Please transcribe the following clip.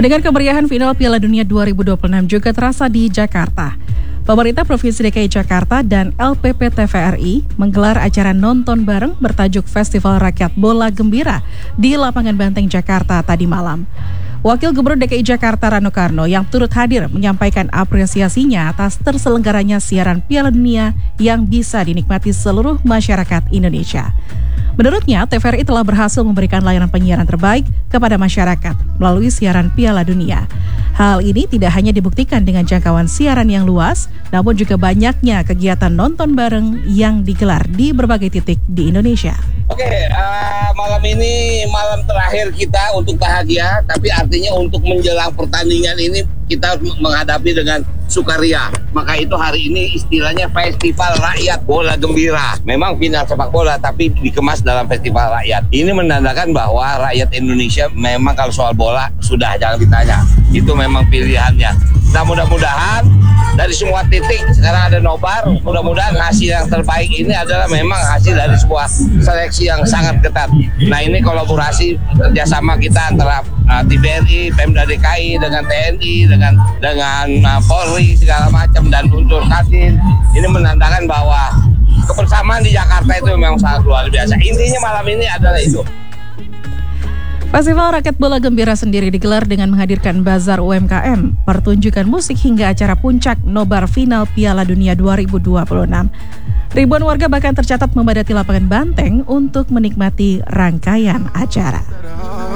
Pendengar, kemeriahan final Piala Dunia 2026 juga terasa di Jakarta. Pemerintah Provinsi DKI Jakarta dan LPP TVRI menggelar acara nonton bareng bertajuk Festival Rakyat Bola Gembira di Lapangan Banteng, Jakarta tadi malam. Wakil Gubernur DKI Jakarta Rano Karno yang turut hadir menyampaikan apresiasinya atas terselenggaranya siaran Piala Dunia yang bisa dinikmati seluruh masyarakat Indonesia. Menurutnya, TVRI telah berhasil memberikan layanan penyiaran terbaik kepada masyarakat melalui siaran Piala Dunia. Hal ini tidak hanya dibuktikan dengan jangkauan siaran yang luas, namun juga banyaknya kegiatan nonton bareng yang digelar di berbagai titik di Indonesia. Malam ini malam terakhir kita untuk bahagia, tapi artinya untuk menjelang pertandingan ini kita menghadapi dengan sukaria. Maka itu hari ini istilahnya Festival Rakyat Bola Gembira. Memang final sepak bola tapi dikemas dalam festival rakyat. Ini menandakan bahwa rakyat Indonesia memang kalau soal bola sudah jangan ditanya. Itu memang pilihannya. Nah, mudah-mudahan dari semua titik sekarang ada nobar. Mudah-mudahan hasil yang terbaik ini adalah memang hasil dari sebuah seleksi yang sangat ketat. Nah, ini kolaborasi kerjasama kita antara TVRI, Pemda DKI dengan TNI, dengan Polri segala macam dan unsur Kadin. Ini menandakan bahwa kebersamaan di Jakarta itu memang sangat luar biasa. Intinya malam ini adalah itu. Festival Rakyat Bola Gembira sendiri digelar dengan menghadirkan bazar UMKM, pertunjukan musik hingga acara puncak nobar final Piala Dunia 2026. Ribuan warga bahkan tercatat memadati lapangan Banteng untuk menikmati rangkaian acara.